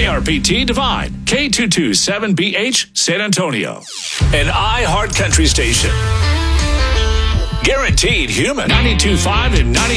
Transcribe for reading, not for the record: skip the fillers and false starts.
KRPT Divine, K227BH, San Antonio. An iHeart Country station. Guaranteed human. 92.5 and 90.